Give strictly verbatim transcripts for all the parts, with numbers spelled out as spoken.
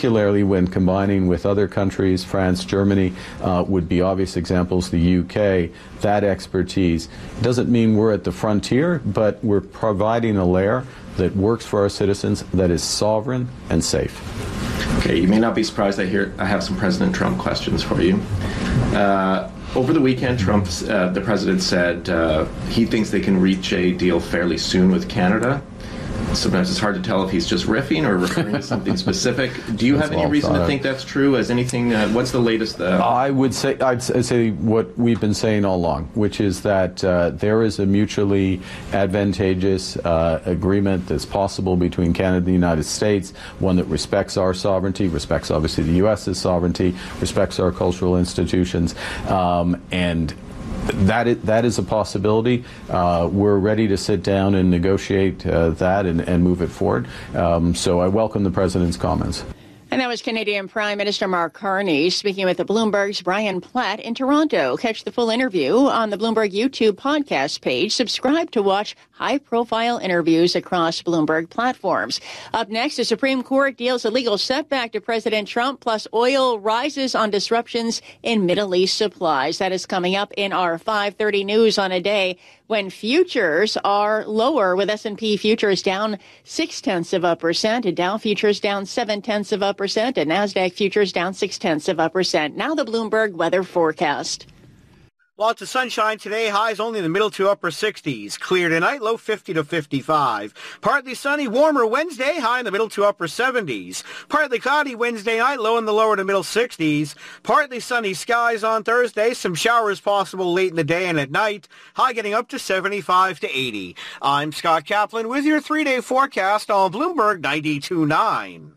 particularly when combining with other countries, France, Germany uh, would be obvious examples, the U K, that expertise. Doesn't mean we're at the frontier, but we're providing a layer that works for our citizens, that is sovereign and safe. Okay, you may not be surprised I hear I have some President Trump questions for you. Uh, over the weekend, Trump, uh, the president said uh, he thinks they can reach a deal fairly soon with Canada. Sometimes it's hard to tell if he's just riffing or referring to something specific. Do you have any reason to think that's true? As anything, uh, what's the latest? Uh... I would say I'd say what we've been saying all along, which is that uh, there is a mutually advantageous uh, agreement that's possible between Canada and the United States, one that respects our sovereignty, respects obviously the U S's sovereignty, respects our cultural institutions, um, and That is, that is a possibility. Uh, we're ready to sit down and negotiate uh, that and, and move it forward. Um, so I welcome the President's comments. And that was Canadian Prime Minister Mark Carney speaking with the Bloomberg's Brian Platt in Toronto. Catch the full interview on the Bloomberg YouTube podcast page. Subscribe to watch high-profile interviews across Bloomberg platforms. Up next, the Supreme Court deals a legal setback to President Trump, plus oil rises on disruptions in Middle East supplies. That is coming up in our five thirty news on a day when futures are lower, with S and P futures down six-tenths of a percent, and Dow futures down seven-tenths of a percent, and NASDAQ futures down six-tenths of a percent. Now the Bloomberg weather forecast. Lots of sunshine today, highs only in the middle to upper sixties. Clear tonight, low fifty to fifty-five. Partly sunny, warmer Wednesday, high in the middle to upper seventies. Partly cloudy Wednesday night, low in the lower to middle sixties. Partly sunny skies on Thursday, some showers possible late in the day and at night, high getting up to seventy-five to eighty. I'm Scott Kaplan with your three-day forecast on Bloomberg ninety-two point nine.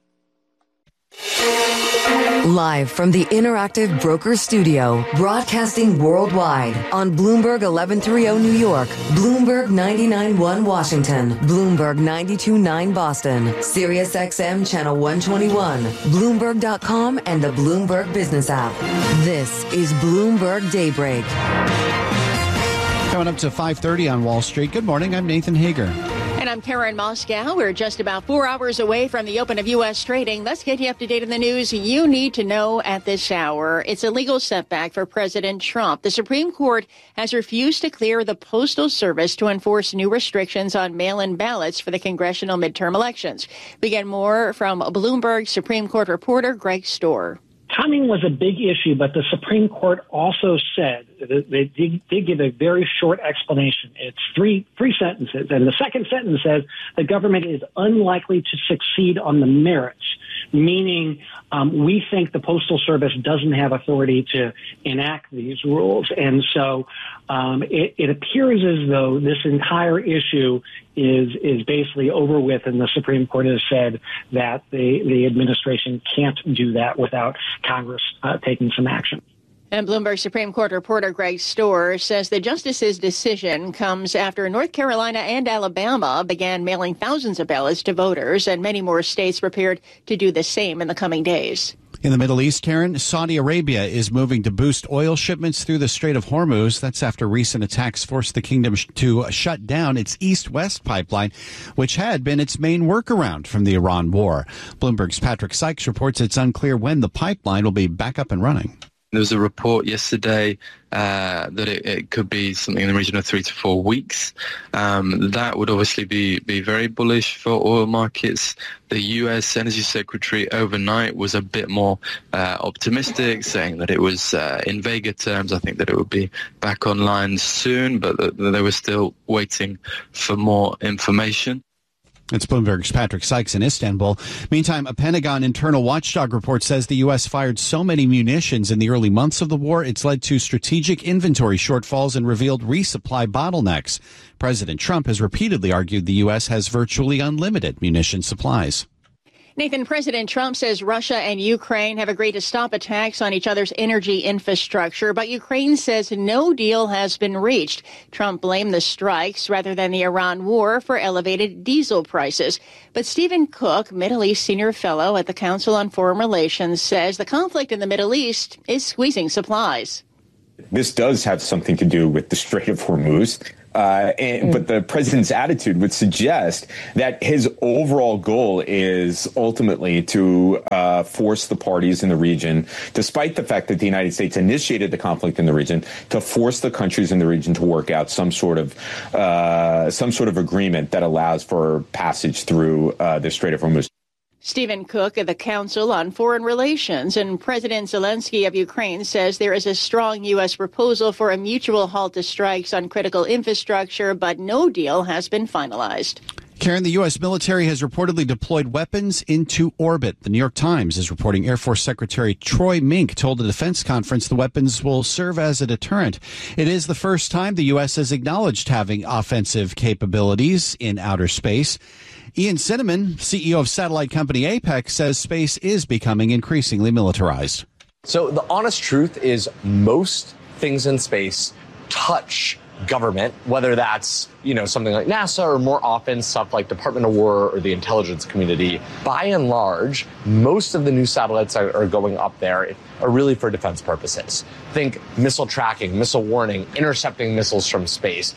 Live from the Interactive Broker Studio, broadcasting worldwide on Bloomberg eleven thirty New York, Bloomberg ninety-nine point one Washington, Bloomberg ninety-two point nine Boston, Sirius X M Channel one twenty-one, Bloomberg dot com, and the Bloomberg Business app. This is Bloomberg Daybreak. Coming up to five thirty on Wall Street. Good morning. I'm Nathan Hager. And I'm Karen Moscow. We're just about four hours away from the open of U S trading. Let's get you up to date on the news you need to know at this hour. It's a legal setback for President Trump. The Supreme Court has refused to clear the Postal Service to enforce new restrictions on mail-in ballots for the congressional midterm elections. We get more from Bloomberg Supreme Court reporter Greg Storr. Timing was a big issue, but the Supreme Court also said, they did, did give a very short explanation. It's three, three sentences. And the second sentence says the government is unlikely to succeed on the merits, meaning um, we think the Postal Service doesn't have authority to enact these rules. And so um, it, it appears as though this entire issue is is basically over with, and the Supreme Court has said that the, the administration can't do that without Congress uh, taking some action. And Bloomberg Supreme Court reporter Greg Storr says the justice's decision comes after North Carolina and Alabama began mailing thousands of ballots to voters, and many more states prepared to do the same in the coming days. In the Middle East, Karen, Saudi Arabia is moving to boost oil shipments through the Strait of Hormuz. That's after recent attacks forced the kingdom to shut down its east-west pipeline, which had been its main workaround from the Iran war. Bloomberg's Patrick Sykes reports it's unclear when the pipeline will be back up and running. There was a report yesterday uh, that it, it could be something in the region of three to four weeks. Um, that would obviously be, be very bullish for oil markets. The U S Energy Secretary overnight was a bit more uh, optimistic, saying that it was, uh, in vaguer terms, I think that it would be back online soon, but that they were still waiting for more information. It's Bloomberg's Patrick Sykes in Istanbul. Meantime, a Pentagon internal watchdog report says the U S fired so many munitions in the early months of the war, it's led to strategic inventory shortfalls and revealed resupply bottlenecks. President Trump has repeatedly argued the U S has virtually unlimited munition supplies. Nathan, President Trump says Russia and Ukraine have agreed to stop attacks on each other's energy infrastructure, but Ukraine says no deal has been reached. Trump blamed the strikes rather than the Iran war for elevated diesel prices. But Stephen Cook, Middle East senior fellow at the Council on Foreign Relations, says the conflict in the Middle East is squeezing supplies. This does have something to do with the Strait of Hormuz. Uh, and, but the president's attitude would suggest that his overall goal is ultimately to uh, force the parties in the region, despite the fact that the United States initiated the conflict in the region, to force the countries in the region to work out some sort of uh, some sort of agreement that allows for passage through uh, the Strait of Hormuz. Stephen Cook of the Council on Foreign Relations and President Zelensky of Ukraine says there is a strong U S proposal for a mutual halt to strikes on critical infrastructure, but no deal has been finalized. Karen, the U S military has reportedly deployed weapons into orbit. The New York Times is reporting Air Force Secretary Troy Mink told a defense conference the weapons will serve as a deterrent. It is the first time the U S has acknowledged having offensive capabilities in outer space. Ian Cinnamon, C E O of satellite company Apex, says space is becoming increasingly militarized. So the honest truth is most things in space touch government, whether that's, you know, something like NASA or more often stuff like Department of War or the intelligence community. By and large, most of the new satellites that are going up there are really for defense purposes. Think missile tracking, missile warning, intercepting missiles from space.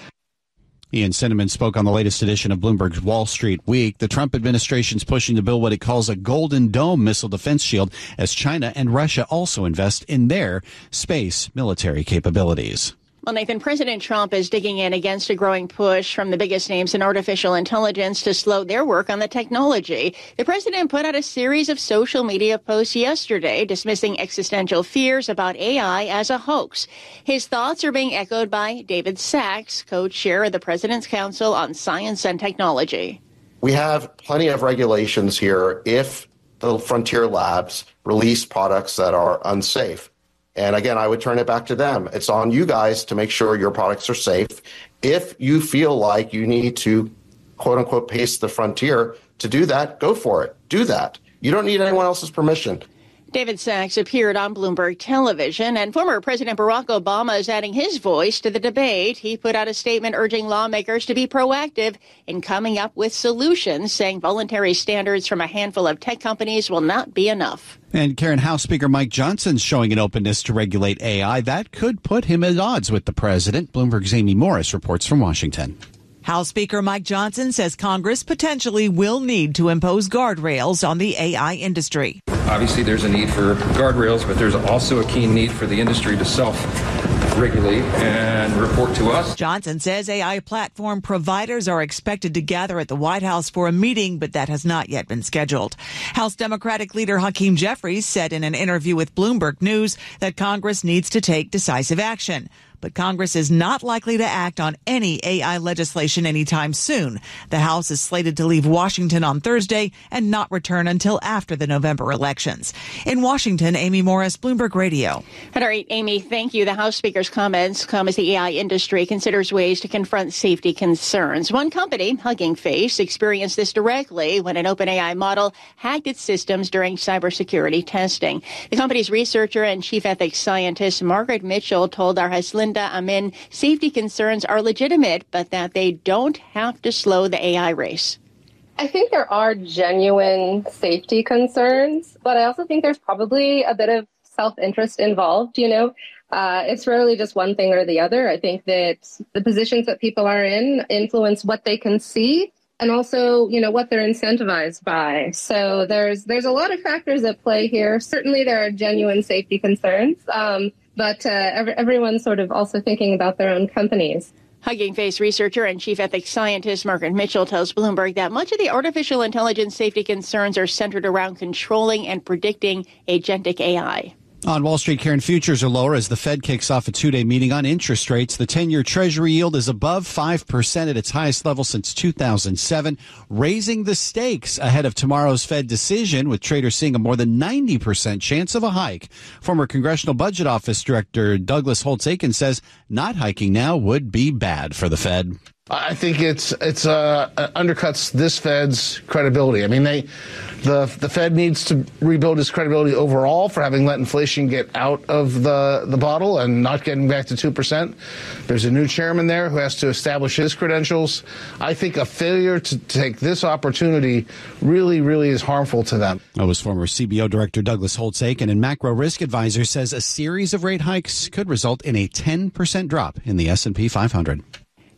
Ian Cinnamon spoke on the latest edition of Bloomberg's Wall Street Week. The Trump administration's pushing to build what it calls a Golden Dome missile defense shield as China and Russia also invest in their space military capabilities. Well, Nathan, President Trump is digging in against a growing push from the biggest names in artificial intelligence to slow their work on the technology. The president put out a series of social media posts yesterday dismissing existential fears about A I as a hoax. His thoughts are being echoed by David Sachs, co-chair of the President's Council on Science and Technology. We have plenty of regulations here if the frontier labs release products that are unsafe. And again, I would turn it back to them. It's on you guys to make sure your products are safe. If you feel like you need to, quote unquote, pace the frontier to do that, go for it. Do that. You don't need anyone else's permission. David Sachs appeared on Bloomberg Television, and former President Barack Obama is adding his voice to the debate. He put out a statement urging lawmakers to be proactive in coming up with solutions, saying voluntary standards from a handful of tech companies will not be enough. And Karen, House Speaker Mike Johnson's showing an openness to regulate A I. That could put him at odds with the president. Bloomberg's Amy Morris reports from Washington. House Speaker Mike Johnson says Congress potentially will need to impose guardrails on the A I industry. Obviously, there's a need for guardrails, but there's also a keen need for the industry to self-regulate and report to us. Johnson says A I platform providers are expected to gather at the White House for a meeting, but that has not yet been scheduled. House Democratic leader Hakeem Jeffries said in an interview with Bloomberg News that Congress needs to take decisive action. But Congress is not likely to act on any A I legislation anytime soon. The House is slated to leave Washington on Thursday and not return until after the November elections. In Washington, Amy Morris, Bloomberg Radio. All right, Amy, thank you. The House Speaker's comments come as the A I industry considers ways to confront safety concerns. One company, Hugging Face, experienced this directly when an OpenAI model hacked its systems during cybersecurity testing. The company's researcher and chief ethics scientist, Margaret Mitchell, told our Haslinda Amin safety concerns are legitimate, but that they don't have to slow the A I race. I think there are genuine safety concerns, but I also think there's probably a bit of self-interest involved, you know. Uh, it's rarely just one thing or the other. I think that the positions that people are in influence what they can see and also, you know, what they're incentivized by. So there's there's a lot of factors at play here. Certainly there are genuine safety concerns. Um, But uh, every, everyone's sort of also thinking about their own companies. Hugging Face researcher and chief ethics scientist Margaret Mitchell tells Bloomberg that much of the artificial intelligence safety concerns are centered around controlling and predicting agentic A I. On Wall Street, Karen, futures are lower as the Fed kicks off a two-day meeting on interest rates. The ten-year Treasury yield is above five percent at its highest level since two thousand seven, raising the stakes ahead of tomorrow's Fed decision, with traders seeing a more than ninety percent chance of a hike. Former Congressional Budget Office Director Douglas Holtz-Eakin says not hiking now would be bad for the Fed. I think it's it's uh, undercuts this Fed's credibility. I mean, they the the Fed needs to rebuild its credibility overall for having let inflation get out of the the bottle and not getting back to two percent. There's a new chairman there who has to establish his credentials. I think a failure to take this opportunity really, really is harmful to them. That was former C B O Director Douglas Holtz-Eakin, and Macro Risk Advisor says a series of rate hikes could result in a ten percent drop in the S and P five hundred.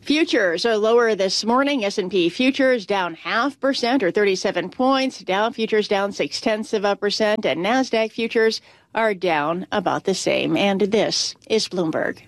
Futures are lower this morning. S and P futures down half percent or thirty-seven points. Dow futures down six tenths of a percent, and NASDAQ futures are down about the same. And this is Bloomberg.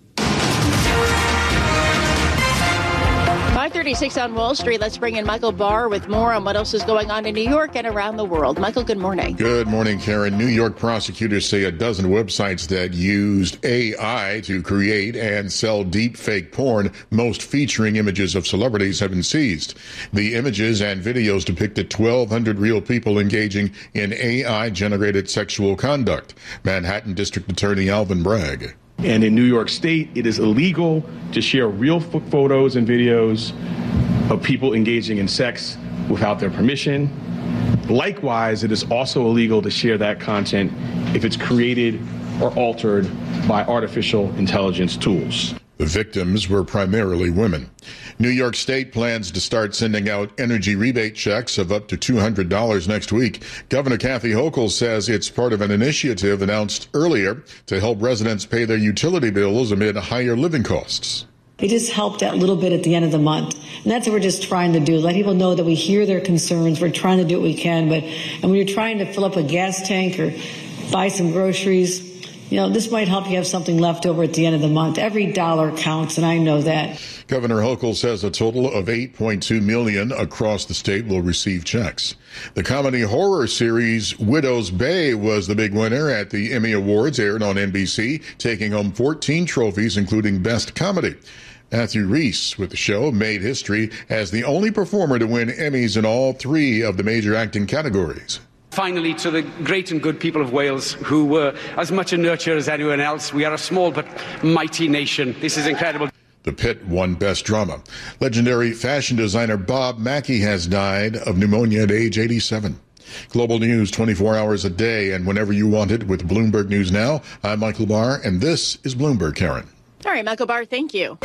five thirty-six on Wall Street. Let's bring in Michael Barr with more on what else is going on in New York and around the world. Michael, good morning. Good morning, Karen. New York prosecutors say a dozen websites that used A I to create and sell deep fake porn, most featuring images of celebrities, have been seized. The images and videos depicted twelve hundred real people engaging in A I-generated sexual conduct. Manhattan District Attorney Alvin Bragg. And in New York State, it is illegal to share real f- photos and videos of people engaging in sex without their permission. Likewise, it is also illegal to share that content if it's created or altered by artificial intelligence tools. The victims were primarily women. New York State plans to start sending out energy rebate checks of up to two hundred dollars next week. Governor Kathy Hochul says it's part of an initiative announced earlier to help residents pay their utility bills amid higher living costs. It just helped that little bit at the end of the month. And that's what we're just trying to do, let people know that we hear their concerns. We're trying to do what we can. But and when you're trying to fill up a gas tank or buy some groceries, you know, this might help you have something left over at the end of the month. Every dollar counts, and I know that. Governor Hochul says a total of eight point two million across the state will receive checks. The comedy horror series Widow's Bay was the big winner at the Emmy Awards, aired on N B C, taking home fourteen trophies, including Best Comedy. Matthew Rhys with the show made history as the only performer to win Emmys in all three of the major acting categories. Finally, to the great and good people of Wales, who were as much a nurture as anyone else. We are a small but mighty nation. This is incredible. The Pit won Best Drama. Legendary fashion designer Bob Mackie has died of pneumonia at age eighty-seven. Global news twenty-four hours a day and whenever you want it with Bloomberg News Now. I'm Michael Barr, and this is Bloomberg, Karen. All right, Michael Barr, thank you.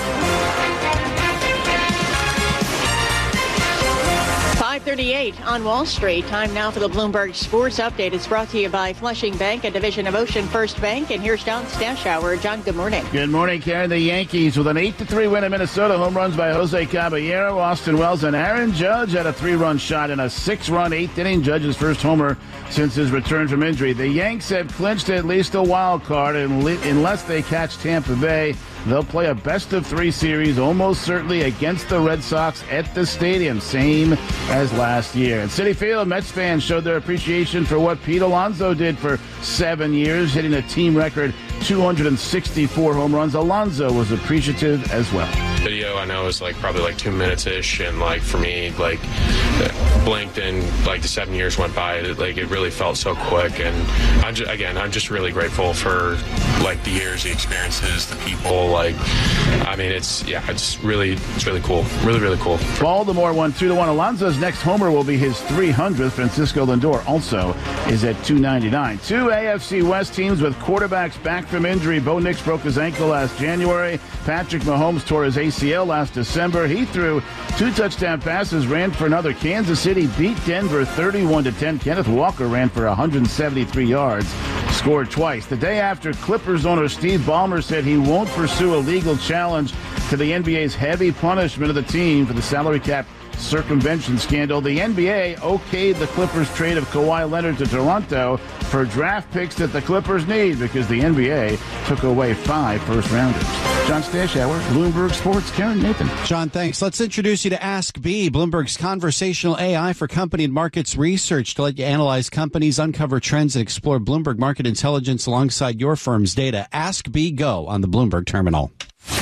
five thirty-eight on Wall Street. Time now for the Bloomberg Sports Update. It's brought to you by Flushing Bank, a division of Ocean First Bank. And here's John Stashower. John, good morning. Good morning, Karen. The Yankees with an eight to three win in Minnesota. Home runs by Jose Caballero, Austin Wells, and Aaron Judge had a three-run shot in a six-run eighth inning. Judge's first homer since his return from injury. The Yanks have clinched at least a wild card, and unless they catch Tampa Bay, they'll play a best-of-three series almost certainly against the Red Sox at the stadium, same as last year. At Citi Field, Mets fans showed their appreciation for what Pete Alonso did for seven years, hitting a team record two hundred sixty-four home runs. Alonso was appreciative as well. Video I know is like probably like two minutes ish, and like for me, like blinked and like the seven years went by. It, like it really felt so quick, and I'm just, again I'm just really grateful for like the years, the experiences, the people. Like I mean, it's yeah, it's really it's really cool, really really cool. Baltimore won two to one. Alonso's next homer will be his three hundredth. Francisco Lindor also is at two ninety-nine. Two A F C West teams with quarterbacks back from injury. Bo Nix broke his ankle last January. Patrick Mahomes tore his A C L last December. He threw two touchdown passes, ran for another. Kansas City beat Denver thirty-one to ten. Kenneth Walker ran for one hundred seventy-three yards, scored twice. The day after, Clippers owner Steve Ballmer said he won't pursue a legal challenge to the N B A's heavy punishment of the team for the salary cap circumvention scandal. The N B A okayed the Clippers trade of Kawhi Leonard to Toronto for draft picks that the Clippers need because the N B A took away five first-rounders. John Stashower, Bloomberg Sports. Karen Nathan. John, thanks. Let's introduce you to Ask B, Bloomberg's conversational A I for company and markets research to let you analyze companies, uncover trends, and explore Bloomberg market intelligence alongside your firm's data. Ask B Go on the Bloomberg terminal.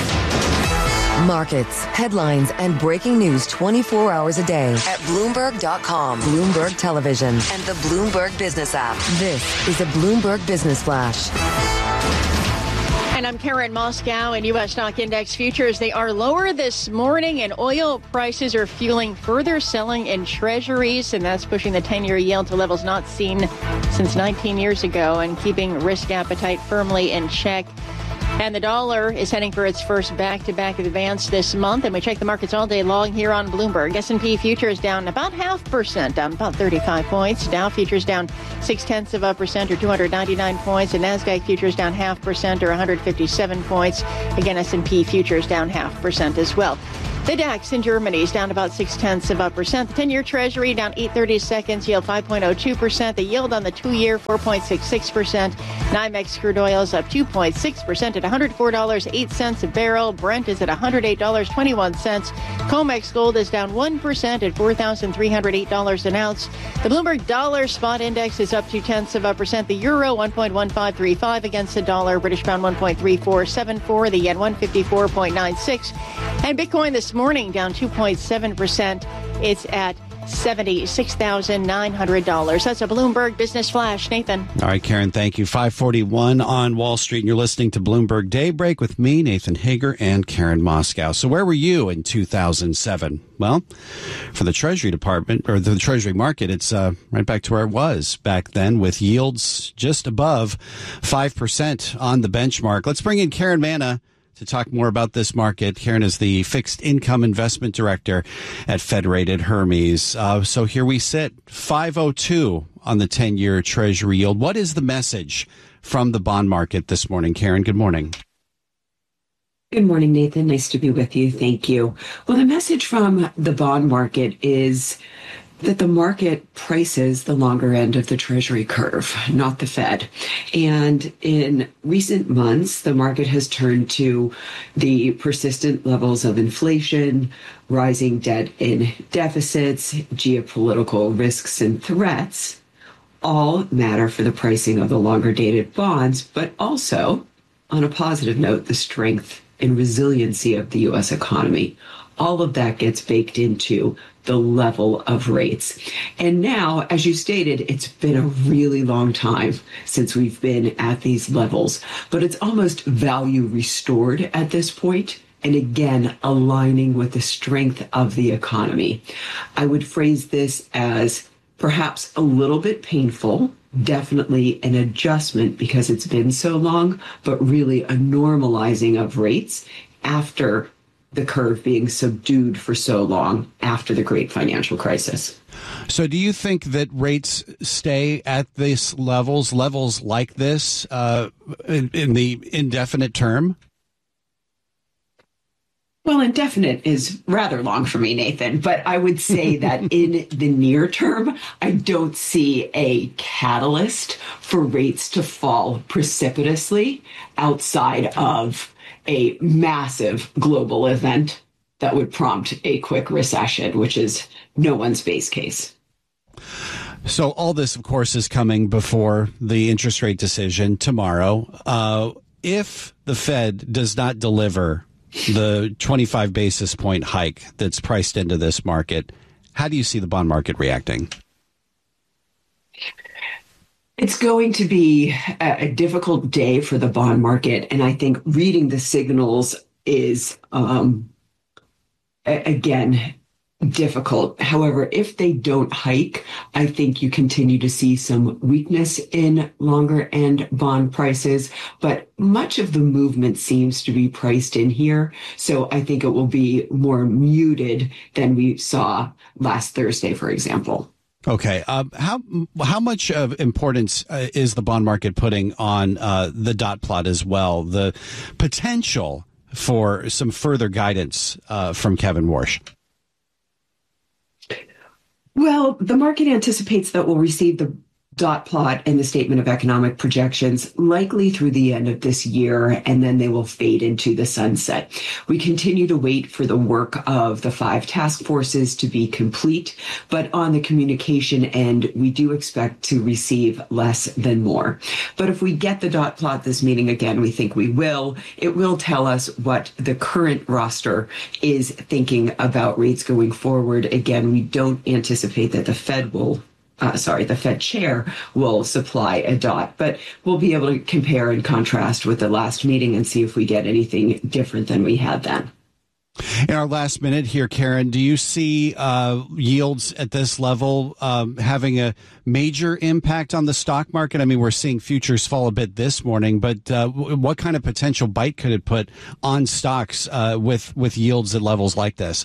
Markets, headlines, and breaking news twenty-four hours a day at Bloomberg dot com, Bloomberg Television, and the Bloomberg Business app. This is a Bloomberg Business Flash. And I'm Karen Moscow. And U S stock index futures, they are lower this morning, and oil prices are fueling further selling in treasuries, and that's pushing the ten-year yield to levels not seen since nineteen years ago and keeping risk appetite firmly in check. And the dollar is heading for its first back-to-back advance this month. And we check the markets all day long here on Bloomberg. S and P futures down about half percent, down about thirty-five points. Dow futures down six-tenths of a percent or two hundred ninety-nine points. And NASDAQ futures down half percent or one hundred fifty-seven points. Again, S and P futures down half percent as well. The DAX in Germany is down about six-tenths of a percent. The ten-year Treasury down eight thirty-seconds, yield five point oh two percent. The yield on the two-year, four point six six percent. NYMEX crude oil is up two point six percent at one hundred four dollars and eight cents a barrel. Brent is at one hundred eight dollars and twenty-one cents. COMEX gold is down one percent at four thousand three hundred eight dollars an ounce. The Bloomberg Dollar Spot Index is up two-tenths of a percent. The euro, one point one five three five against the dollar. British pound, one point three four seven four. The yen, one fifty-four point nine six. And Bitcoin this morning down two point seven percent. It's at seventy-six thousand nine hundred dollars. That's a Bloomberg Business Flash. Nathan. All right, Karen, thank you. five forty-one on Wall Street, and you're listening to Bloomberg Daybreak with me, Nathan Hager, and Karen Moscow. So where were you in two thousand seven? Well, for the Treasury Department, or the Treasury market, it's uh, right back to where it was back then, with yields just above five percent on the benchmark. Let's bring in Karen Manna to talk more about this market. Karen is the fixed income investment director at Federated Hermes. Uh, so here we sit, five oh two on the ten-year Treasury yield. What is the message from the bond market this morning? Karen, good morning. Good morning, Nathan. Nice to be with you. Thank you. Well, the message from the bond market is that the market prices the longer end of the Treasury curve, not the Fed. And in recent months, the market has turned to the persistent levels of inflation, rising debt and deficits, geopolitical risks and threats, all matter for the pricing of the longer dated bonds, but also, on a positive note, the strength and resiliency of the U S economy. All of that gets baked into the level of rates. And now, as you stated, it's been a really long time since we've been at these levels, but it's almost value restored at this point. And again, aligning with the strength of the economy. I would phrase this as perhaps a little bit painful, definitely an adjustment because it's been so long, but really a normalizing of rates after the curve being subdued for so long after the great financial crisis. So do you think that rates stay at these levels, levels like this, uh, in, in the indefinite term? Well, indefinite is rather long for me, Nathan, but I would say that in the near term, I don't see a catalyst for rates to fall precipitously outside of a massive global event that would prompt a quick recession, which is no one's base case. So all this, of course, is coming before the interest rate decision tomorrow. Uh, if the Fed does not deliver the twenty-five basis point hike that's priced into this market, how do you see the bond market reacting? It's going to be a, a difficult day for the bond market. And I think reading the signals is, um, a, again, difficult. However, if they don't hike, I think you continue to see some weakness in longer end bond prices, but much of the movement seems to be priced in here. So I think it will be more muted than we saw last Thursday, for example. Okay. Uh, how how much of importance uh, is the bond market putting on uh, the dot plot as well? The potential for some further guidance uh, from Kevin Warsh? Well, the market anticipates that we'll receive the dot plot and the statement of economic projections likely through the end of this year, and then they will fade into the sunset. We continue to wait for the work of the five task forces to be complete, but on the communication end, we do expect to receive less than more. But if we get the dot plot this meeting again, we think we will, it will tell us what the current roster is thinking about rates going forward. Again, we don't anticipate that the Fed will Uh, sorry, the Fed chair will supply a dot, but we'll be able to compare and contrast with the last meeting and see if we get anything different than we had then. In our last minute here, Karen, do you see uh, yields at this level um, having a major impact on the stock market? I mean, we're seeing futures fall a bit this morning, but uh, what kind of potential bite could it put on stocks uh, with, with yields at levels like this?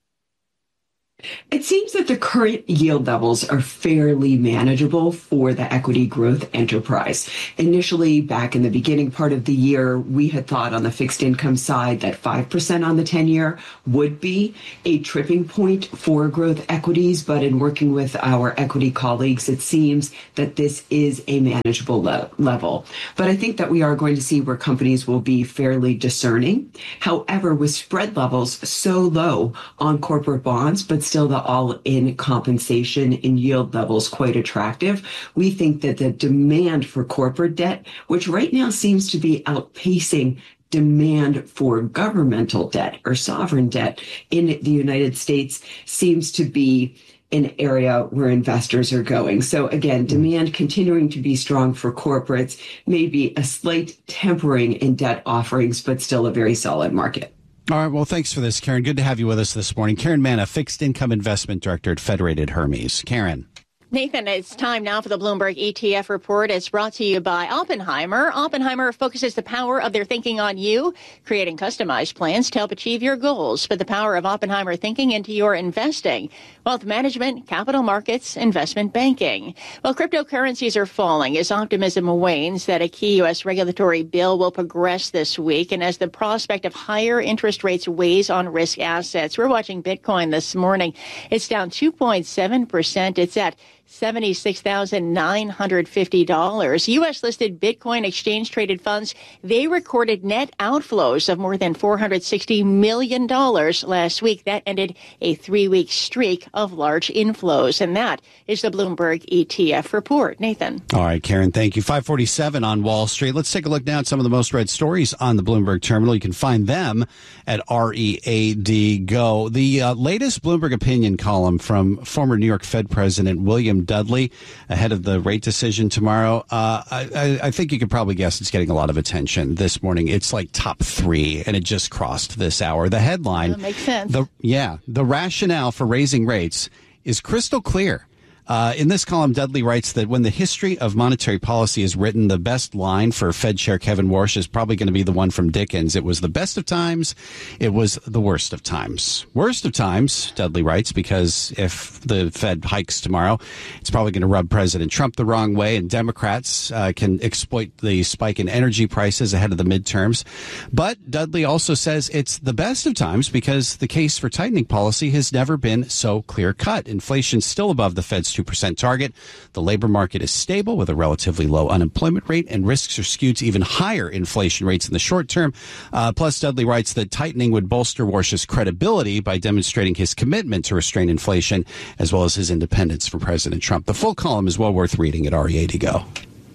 It seems that the current yield levels are fairly manageable for the equity growth enterprise. Initially, back in the beginning part of the year, we had thought on the fixed income side that five percent on the ten-year would be a tripping point for growth equities. But in working with our equity colleagues, it seems that this is a manageable le- level. But I think that we are going to see where companies will be fairly discerning. However, with spread levels so low on corporate bonds, but still the all-in compensation in yield levels quite attractive, we think that the demand for corporate debt, which right now seems to be outpacing demand for governmental debt or sovereign debt in the United States, seems to be an area where investors are going. So again, demand continuing to be strong for corporates, maybe a slight tempering in debt offerings, but still a very solid market. All right. Well, thanks for this, Karen. Good to have you with us this morning. Karen Manna, Fixed Income Investment Director at Federated Hermes. Karen. Nathan, it's time now for the Bloomberg E T F report. It's brought to you by Oppenheimer. Oppenheimer focuses the power of their thinking on you, creating customized plans to help achieve your goals. Put the power of Oppenheimer thinking into your investing, wealth management, capital markets, investment banking. Well, cryptocurrencies are falling as optimism wanes that a key U S regulatory bill will progress this week, and as the prospect of higher interest rates weighs on risk assets. We're watching Bitcoin this morning. It's down two point seven percent. It's at seventy-six thousand nine hundred fifty dollars. U S-listed Bitcoin exchange-traded funds, they recorded net outflows of more than four hundred sixty million dollars last week. That ended a three-week streak of large inflows. And that is the Bloomberg E T F report. Nathan. All right, Karen, thank you. five forty-seven on Wall Street. Let's take a look now at some of the most read stories on the Bloomberg terminal. You can find them at R E A D Go. The uh, latest Bloomberg opinion column from former New York Fed President William Dudley ahead of the rate decision tomorrow. Uh, I, I think you could probably guess it's getting a lot of attention this morning. It's like top three, and it just crossed this hour. The headline, that makes sense. The, yeah, the rationale for raising rates is crystal clear. Uh, in this column, Dudley writes that when the history of monetary policy is written, the best line for Fed Chair Kevin Warsh is probably going to be the one from Dickens. It was the best of times. It was the worst of times. Worst of times, Dudley writes, because if the Fed hikes tomorrow, it's probably going to rub President Trump the wrong way, and Democrats uh, can exploit the spike in energy prices ahead of the midterms. But Dudley also says it's the best of times because the case for tightening policy has never been so clear-cut. Inflation's still above the Fed's two percent target. The labor market is stable with a relatively low unemployment rate, and risks are skewed to even higher inflation rates in the short term. Uh, plus, Dudley writes that tightening would bolster Warsh's credibility by demonstrating his commitment to restrain inflation, as well as his independence from President Trump. The full column is well worth reading at R E A D Go.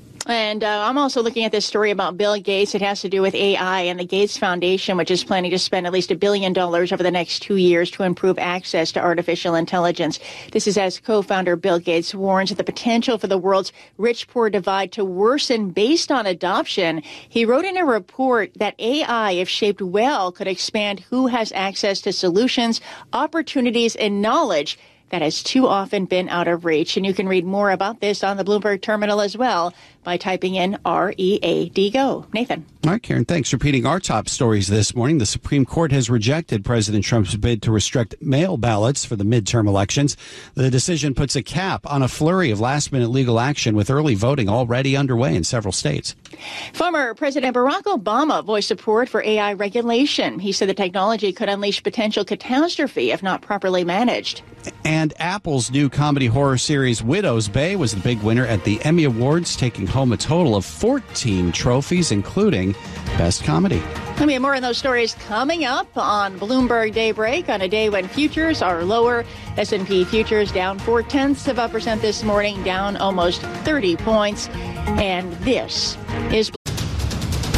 And uh, I'm also looking at this story about Bill Gates. It has to do with A I and the Gates Foundation, which is planning to spend at least a billion dollars over the next two years to improve access to artificial intelligence. This is as co-founder Bill Gates warns of the potential for the world's rich-poor divide to worsen based on adoption. He wrote in a report that A I, if shaped well, could expand who has access to solutions, opportunities, and knowledge that has too often been out of reach. And you can read more about this on the Bloomberg terminal as well by typing in R E A D Go. Nathan. All right, Karen, thanks. Repeating our top stories this morning, the Supreme Court has rejected President Trump's bid to restrict mail ballots for the midterm elections. The decision puts a cap on a flurry of last-minute legal action, with early voting already underway in several states. Former President Barack Obama voiced support for A I regulation. He said the technology could unleash potential catastrophe if not properly managed. And Apple's new comedy horror series Widow's Bay was the big winner at the Emmy Awards, taking home a total of fourteen trophies, including Best Comedy. There'll be more on those stories coming up on Bloomberg Daybreak on a day when futures are lower. S and P futures down four-tenths of a percent this morning, down almost thirty points. And this is